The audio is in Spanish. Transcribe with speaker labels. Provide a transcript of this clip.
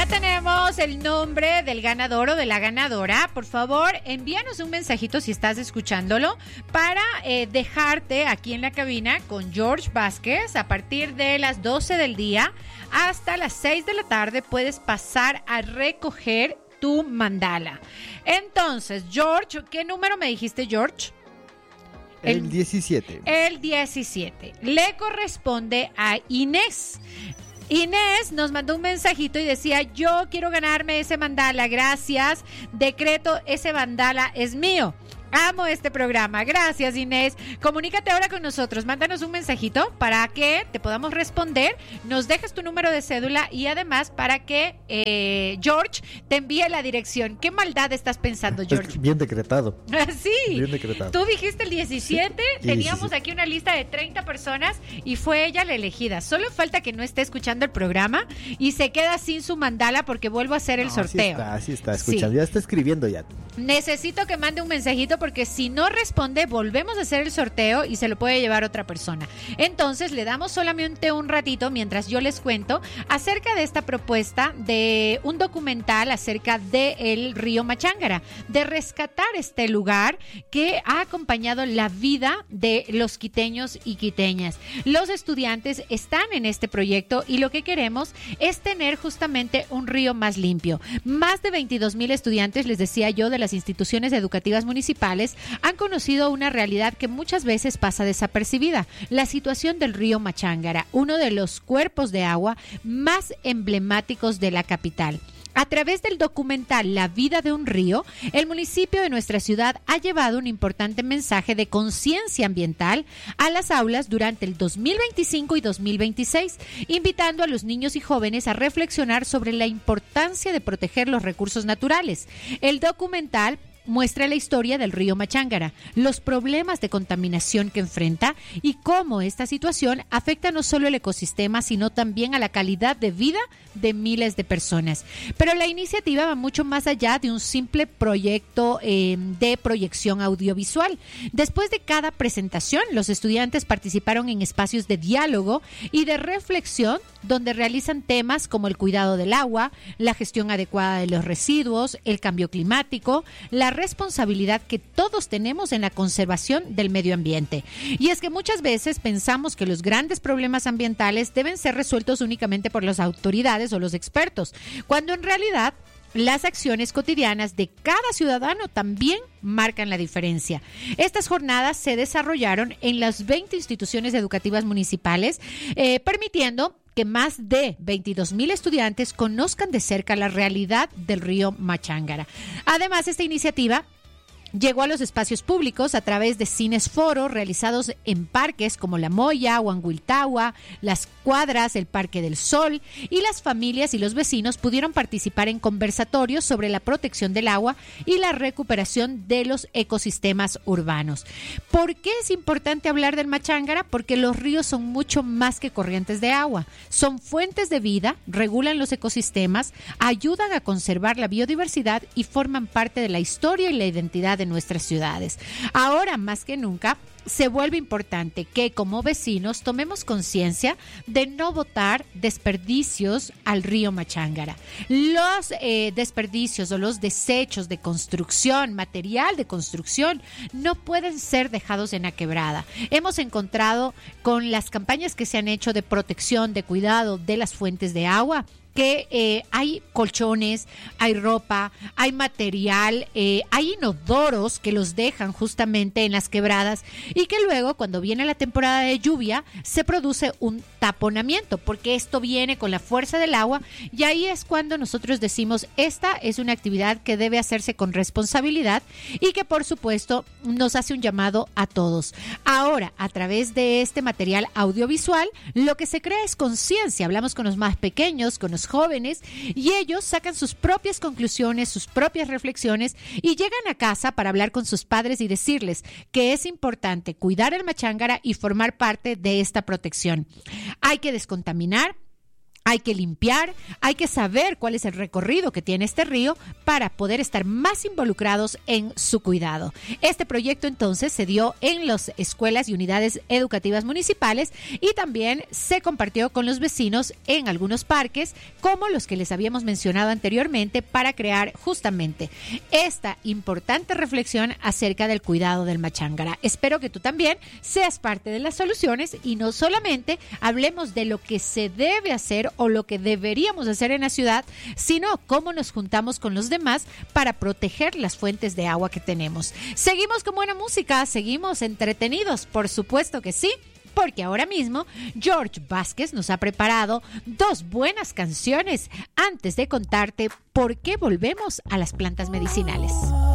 Speaker 1: Ya tenemos el nombre del ganador o de la ganadora. Por favor, envíanos un mensajito si estás escuchándolo para dejarte aquí en la cabina con George Vázquez. A partir de las 12 del día hasta las 6 de la tarde puedes pasar a recoger tu mandala. Entonces, George, ¿qué número me dijiste, George?
Speaker 2: El 17.
Speaker 1: El 17. Le corresponde a Inés. Inés nos mandó un mensajito y decía: yo quiero ganarme ese mandala, gracias, decreto, ese mandala es mío. Amo este programa. Gracias, Inés. Comunícate ahora con nosotros. Mándanos un mensajito para que te podamos responder. Nos dejas tu número de cédula y además para que George te envíe la dirección. ¿Qué maldad estás pensando, George?
Speaker 2: Bien decretado.
Speaker 1: Sí.
Speaker 2: Bien decretado.
Speaker 1: Tú dijiste el 17. Teníamos aquí una lista de 30 personas y fue ella la elegida. Solo falta que no esté escuchando el programa y se queda sin su mandala porque vuelvo a hacer el sorteo.
Speaker 2: Así está, escuchando. Sí. Ya está escribiendo ya.
Speaker 1: Necesito que mande un mensajito porque si no responde, volvemos a hacer el sorteo y se lo puede llevar otra persona. Entonces, le damos solamente un ratito mientras yo les cuento acerca de esta propuesta de un documental acerca del río Machángara, de rescatar este lugar que ha acompañado la vida de los quiteños y quiteñas. Los estudiantes están en este proyecto y lo que queremos es tener justamente un río más limpio. Más de 22,000 estudiantes, les decía yo, de las instituciones educativas municipales han conocido una realidad que muchas veces pasa desapercibida: la situación del río Machángara, uno de los cuerpos de agua más emblemáticos de la capital. A través del documental La vida de un río, el municipio de nuestra ciudad ha llevado un importante mensaje de conciencia ambiental a las aulas durante el 2025 y 2026, invitando a los niños y jóvenes a reflexionar sobre la importancia de proteger los recursos naturales. El documental muestra la historia del río Machángara, los problemas de contaminación que enfrenta y cómo esta situación afecta no solo el ecosistema, sino también a la calidad de vida de miles de personas. Pero la iniciativa va mucho más allá de un simple proyecto de proyección audiovisual. Después de cada presentación, los estudiantes participaron en espacios de diálogo y de reflexión donde realizan temas como el cuidado del agua, la gestión adecuada de los residuos, el cambio climático, la responsabilidad que todos tenemos en la conservación del medio ambiente. Y es que muchas veces pensamos que los grandes problemas ambientales deben ser resueltos únicamente por las autoridades o los expertos, cuando en realidad las acciones cotidianas de cada ciudadano también marcan la diferencia. Estas jornadas se desarrollaron en las 20 instituciones educativas municipales, permitiendo que más de 22,000 estudiantes conozcan de cerca la realidad del río Machángara. Además, esta iniciativa llegó a los espacios públicos a través de cines foro realizados en parques como La Moya, Huanguiltagua, Las Cuadras, el Parque del Sol, y las familias y los vecinos pudieron participar en conversatorios sobre la protección del agua y la recuperación de los ecosistemas urbanos. ¿Por qué es importante hablar del Machángara? Porque los ríos son mucho más que corrientes de agua. Son fuentes de vida, regulan los ecosistemas, ayudan a conservar la biodiversidad y forman parte de la historia y la identidad de nuestras ciudades. Ahora más que nunca se vuelve importante que como vecinos tomemos conciencia de no botar desperdicios al río Machángara. Los desperdicios o los desechos de construcción, material de construcción, no pueden ser dejados en la quebrada. Hemos encontrado con las campañas que se han hecho de protección, de cuidado de las fuentes de agua, que hay colchones, hay ropa, hay material, hay inodoros que los dejan justamente en las quebradas y que luego cuando viene la temporada de lluvia se produce un taponamiento porque esto viene con la fuerza del agua y ahí es cuando nosotros decimos esta es una actividad que debe hacerse con responsabilidad y que por supuesto nos hace un llamado a todos. Ahora, a través de este material audiovisual, lo que se crea es conciencia. Hablamos con los más pequeños, con los jóvenes y ellos sacan sus propias conclusiones, sus propias reflexiones y llegan a casa para hablar con sus padres y decirles que es importante cuidar el Machángara y formar parte de esta protección. Hay que descontaminar, Hay que limpiar, hay que saber cuál es el recorrido que tiene este río para poder estar más involucrados en su cuidado. Este proyecto entonces se dio en las escuelas y unidades educativas municipales y también se compartió con los vecinos en algunos parques, como los que les habíamos mencionado anteriormente, para crear justamente esta importante reflexión acerca del cuidado del Machángara. Espero que tú también seas parte de las soluciones y no solamente hablemos de lo que se debe hacer o lo que deberíamos hacer en la ciudad, sino cómo nos juntamos con los demás para proteger las fuentes de agua que tenemos. Seguimos con buena música, seguimos entretenidos, por supuesto que sí, porque ahora mismo George Vázquez nos ha preparado 2 buenas canciones antes de contarte por qué volvemos a las plantas medicinales.